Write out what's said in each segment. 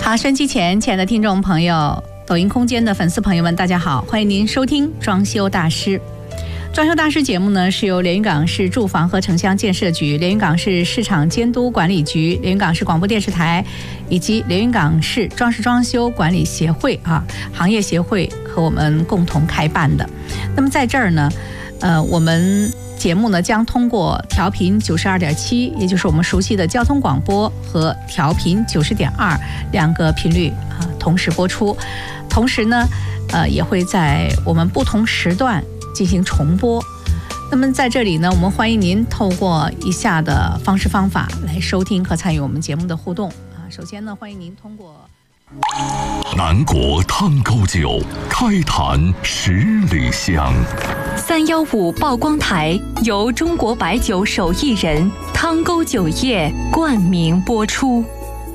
好，收音机前亲爱的听众朋友，抖音空间的粉丝朋友们，大家好，欢迎您收听装修大师。装修大师节目呢，是由连云港市住房和城乡建设局、连云港市市场监督管理局、连云港市广播电视台以及连云港市装饰装修管理协会行业协会和我们共同开办的。那么在这儿呢，我们节目呢将通过调频92.7，也就是我们熟悉的交通广播，和调频90.2两个频率同时播出，同时呢，也会在我们不同时段进行重播。那么在这里呢，我们欢迎您透过以下的方式方法来收听和参与我们节目的互动首先呢，欢迎您通过南国汤沟酒，开坛10里香。 315曝光台由中国白酒手艺人汤沟酒业冠名播出。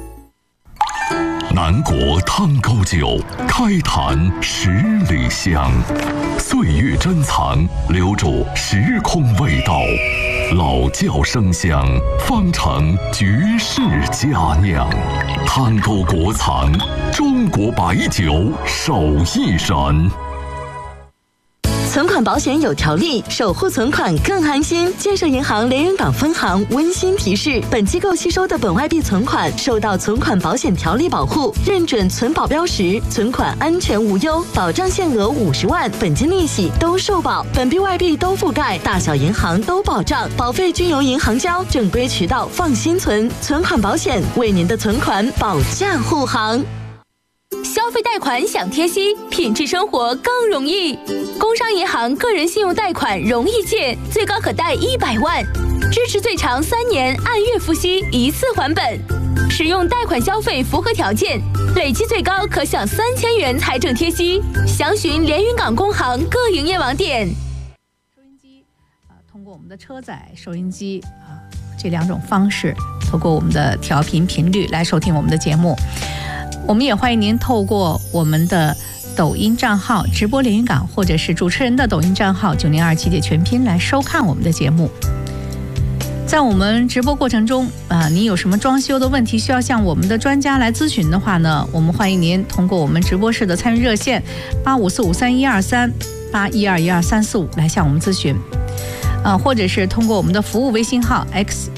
南国汤沟酒，开坛10里香。岁月珍藏，留住时空味道。老窖生香，方成绝世佳酿。汤沟国藏，中国白酒手艺人。 存款保险有条例，守护存款更安心。建设银行连云港分行温馨提示：本机构吸收的本外币存款受到存款保险条例保护，认准存保标识，存款安全无忧，保障限额50万，本金利息都受保，本币外币都覆盖，大小银行都保障，保费均由银行交，正规渠道放心存。存款保险为您的存款保驾护航。 消费贷款享贴息，品质生活更容易。工商银行个人信用贷款容易借，最高可贷100万，支持最长3年，按月付息，一次还本。使用贷款消费符合条件，累计最高可享3000元财政贴息。详询连云港工行各营业网点。 收音机通过我们的车载收音机这2种方式，透过我们的调频频率来收听我们的节目。我们也欢迎您透过我们的抖音账号直播连云港，或者是主持人的抖音账号9027的全拼来收看我们的节目。在我们直播过程中您有什么装修的问题需要向我们的专家来咨询的话呢，我们欢迎您通过我们直播室的参与热线85453123 81212345来向我们咨询或者是通过我们的服务微信号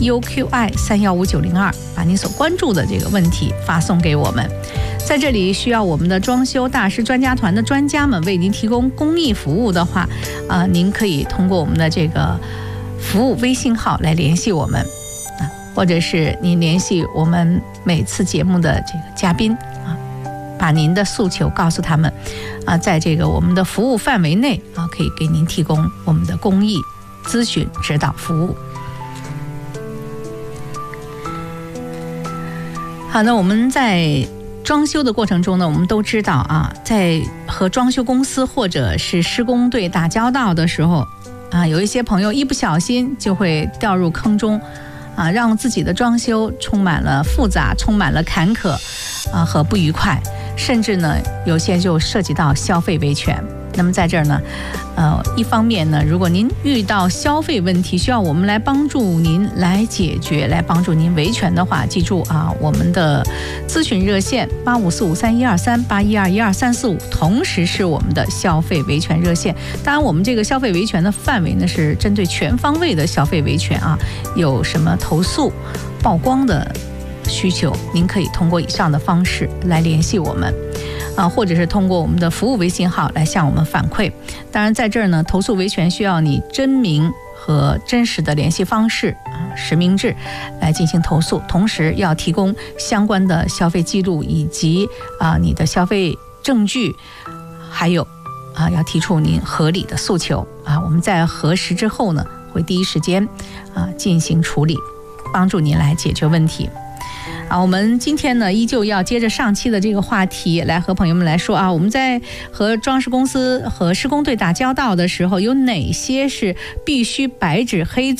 xuqi315902 把您所关注的这个问题发送给我们。在这里需要我们的装修大师专家团的专家们为您提供公益服务的话您可以通过我们的这个服务微信号来联系我们或者是您联系我们每次节目的这个嘉宾把您的诉求告诉他们在这个我们的服务范围内可以给您提供我们的公益咨询指导服务。好，那我们在装修的过程中呢，我们都知道在和装修公司或者是施工队打交道的时候有一些朋友一不小心就会掉入坑中让自己的装修充满了复杂，充满了坎坷和不愉快，甚至呢有些就涉及到消费维权。那么在这儿呢一方面呢，如果您遇到消费问题需要我们来帮助您来解决，来帮助您维权的话，记住我们的咨询热线85453123 81212345同时是我们的消费维权热线。当然我们这个消费维权的范围呢是针对全方位的消费维权有什么投诉曝光的需求，您可以通过以上的方式来联系我们或者是通过我们的服务微信号来向我们反馈。当然在这儿呢，投诉维权需要你真名和真实的联系方式实名制来进行投诉，同时要提供相关的消费记录以及你的消费证据，还有要提出您合理的诉求我们在核实之后呢，会第一时间进行处理，帮助您来解决问题。我们今天呢依旧要接着上期的这个话题来和朋友们来说我们在和装饰公司和施工队打交道的时候，有哪些是必须白纸黑字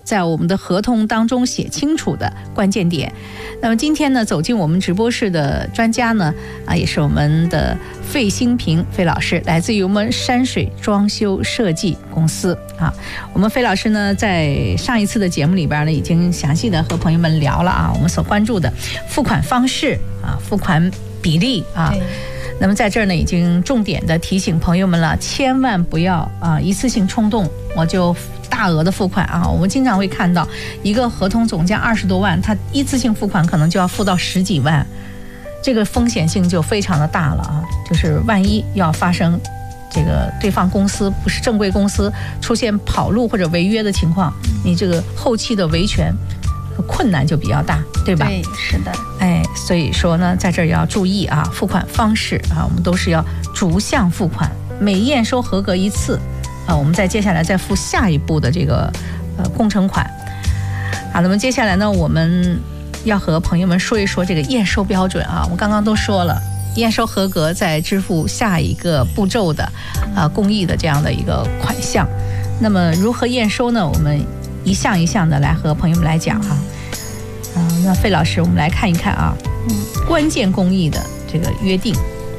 在我们的合同当中写清楚的关键点。那么今天呢，走进我们直播室的专家呢，也是我们的费新平费老师，来自于我们山水装修设计公司啊。我们费老师呢，在上一次的节目里边呢，已经详细的和朋友们聊了啊，我们所关注的付款方式啊，付款比例啊。那么在这儿呢，已经重点的提醒朋友们了，千万不要一次性冲动，我就大额的付款啊。我们经常会看到一个合同总价20多万，他一次性付款可能就要付到10几万，这个风险性就非常的大了啊。就是万一要发生这个对方公司不是正规公司出现跑路或者违约的情况，你这个后期的维权困难就比较大，对吧？ 对，是的。 所以说呢，在这儿要注意啊，付款方式啊，我们都是要逐项付款，每验收合格一次啊，我们再接下来再付下一步的这个工程款。好，那么接下来呢，我们要和朋友们说一说这个验收标准啊。我们刚刚都说了，验收合格再支付下一个步骤的公益的这样的一个款项。那么如何验收呢？我们一项一项的来和朋友们来讲哈。那费老师，我们来看一看啊，关键工艺的这个约定。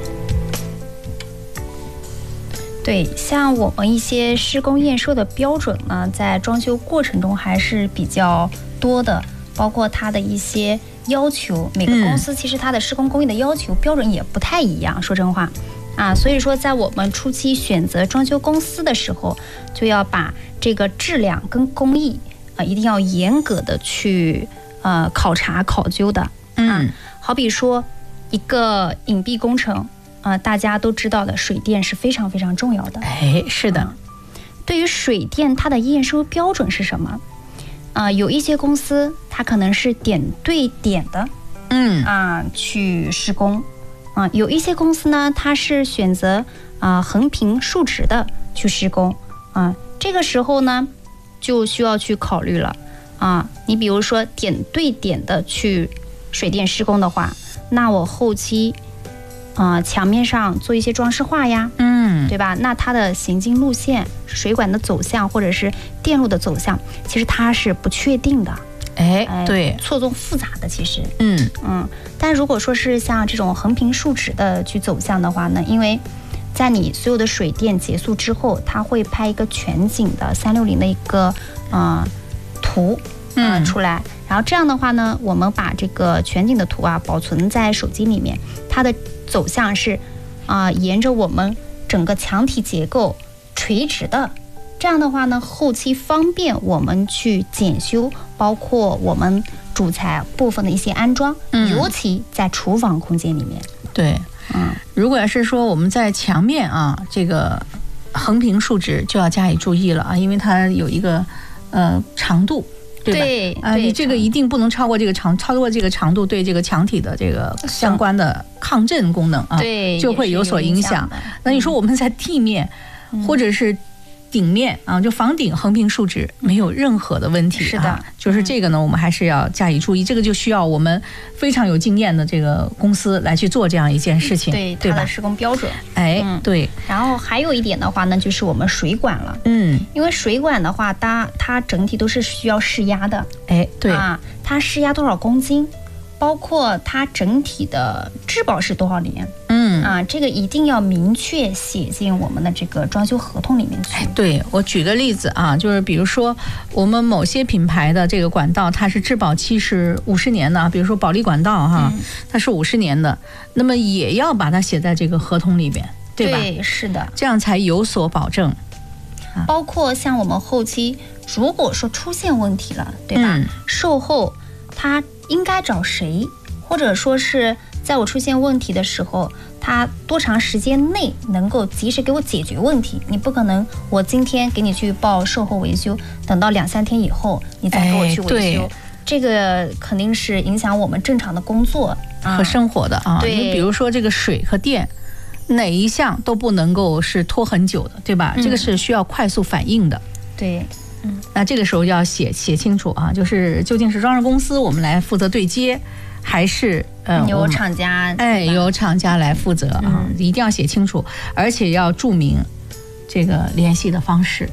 对，像我们一些施工验收的标准呢，在装修过程中还是比较多的，包括它的一些要求，每个公司其实它的施工工艺的要求标准也不太一样，说真话啊。所以说在我们初期选择装修公司的时候，就要把这个质量跟工艺一定要严格的去考察考究的。好比说一个隐蔽工程大家都知道的水电是非常非常重要的。 是的。 对于水电，它的验收标准是什么？有一些公司它可能是点对点的去施工有一些公司呢，它是选择横平竖直的去施工这个时候呢就需要去考虑了你比如说点对点的去水电施工的话，那我后期墙面上做一些装饰画呀对吧？那它的行进路线、水管的走向或者是电路的走向，其实它是不确定的。 对， 错综复杂的其实。但如果说是像这种横平竖直的去走向的话呢，因为在你所有的水电结束之后，它会拍一个全景的360的一个图出来，然后这样的话呢，我们把这个全景的图保存在手机里面，它的走向是沿着我们整个墙体结构垂直的，这样的话呢，后期方便我们去检修，包括我们主材部分的一些安装，尤其在厨房空间里面。 对，如果要是说我们在墙面这个横平竖直就要加以注意了因为它有一个长度。对吧？你这个一定不能超过这个超过这个长度，对这个墙体的这个相关的抗震功能就会有所影响。那你说我们在地面或者是顶面就房顶横平竖直没有任何的问题。 是的， 就是这个呢，我们还是要加以注意。这个就需要我们非常有经验的这个公司来去做这样一件事情， 对它的施工标准。 对。然后还有一点的话呢，就是我们水管了。因为水管的话，它整体都是需要试压的。 对它试压多少公斤，包括它整体的质保是多少年。这个一定要明确写进我们的这个装修合同里面去。 对，我举个例子就是比如说我们某些品牌的这个管道，它是质保期是50年的，比如说保利管道它是50年的，那么也要把它写在这个合同里边，对吧？ 对，是的， 这样才有所保证。 包括像我们后期如果说出现问题了，对吧？售后他应该找谁，或者说是在我出现问题的时候，他多长时间内能够及时给我解决问题？你不可能我今天给你去报售后维修，等到2-3天以后你再给我去维修，这个肯定是影响我们正常的工作和生活的对， 你比如说这个水和电哪一项都不能够是拖很久的，对吧？这个是需要快速反应的。 对， 那这个时候要写清楚就是究竟是装饰公司我们来负责对接，还是由厂家由厂家来负责一定要写清楚，而且要注明这个联系的方式。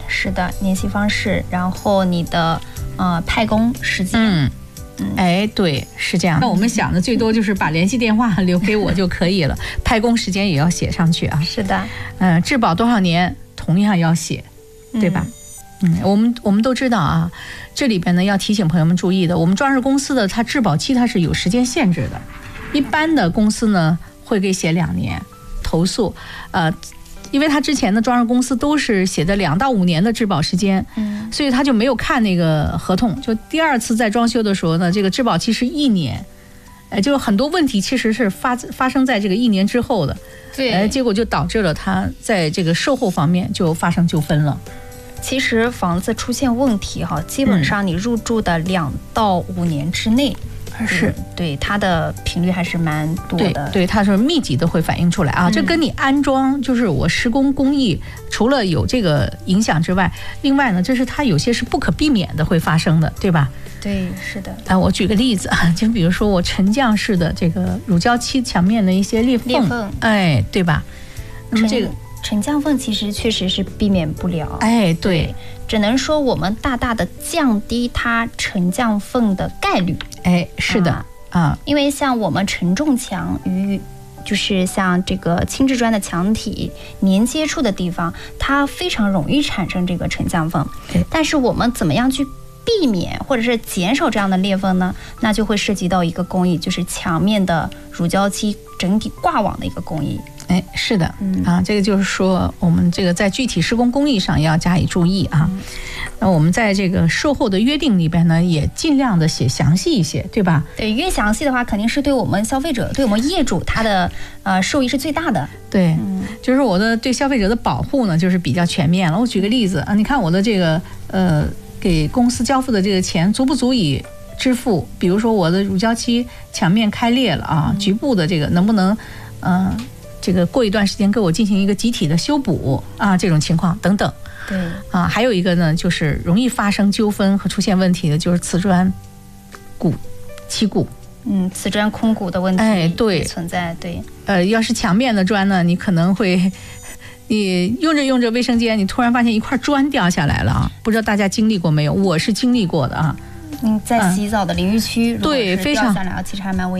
是的，联系方式，然后你的派工时间。 哎，对，是这样。那我们想的最多就是把联系电话留给我就可以了，派工时间也要写上去啊。 是的， 质保多少年同样要写，对吧？我们都知道啊，这里边呢要提醒朋友们注意的，我们装饰公司的它质保期它是有时间限制的，一般的公司呢会给写2年，投诉，因为他之前的装饰公司都是写的2到5年的质保时间，所以他就没有看那个合同，就第2次在装修的时候呢，这个质保期是1年，就很多问题其实是发生在这个1年之后的， 对， 结果就导致了他在这个售后方面就发生纠纷了。 其实房子出现问题哈，基本上你入住的2到5年之内。 是对它的频率还是蛮多的， 对，它是密集的会反映出来啊。这跟你安装，就是我施工工艺，除了有这个影响之外，另外呢，这是它有些是不可避免的会发生的，对吧？ 对，是的。 我举个例子啊，就比如说我沉降式的这个乳胶漆墙面的一些裂缝，哎，对吧？那么这个沉降缝其实确实是避免不了， 哎，对， 只能说我们大大的降低它沉降缝的概率。 哎，是的因为像我们承重墙与就是像这个轻质砖的墙体连接处的地方，它非常容易产生这个沉降缝。但是我们怎么样去避免或者是减少这样的裂缝呢？那就会涉及到一个工艺，就是墙面的乳胶漆整体挂网的一个工艺。 哎，是的，这个就是说我们这个在具体施工工艺上要加以注意啊。那我们在这个售后的约定里边呢，也尽量的写详细一些，对吧？ 对，越详细的话，肯定是对我们消费者、对我们业主他的受益是最大的。 对，就是我的对消费者的保护呢，就是比较全面了。我举个例子啊，你看我的这个给公司交付的这个钱足不足以支付？比如说我的乳胶漆墙面开裂了啊，局部的这个能不能这个过一段时间给我进行一个集体的修补啊，这种情况等等。 对还有一个呢，就是容易发生纠纷和出现问题的，就是瓷砖漆骨。 瓷砖空骨的问题， 哎，对， 存在。对， 要是墙面的砖呢，你可能会，你用着用着卫生间，你突然发现一块砖掉下来了啊！不知道大家经历过没有？我是经历过的啊。 在洗澡的淋浴区， 对，非常掉下来，其实还蛮危险。